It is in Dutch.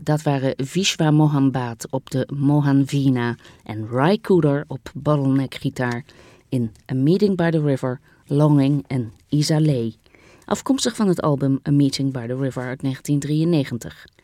dat waren Vishwa Mohan Bhatt op de Mohan Veena en Ry Cooder op bottleneck gitaar in A Meeting by the River, Longing en Isa Lay, afkomstig van het album A Meeting by the River uit 1993.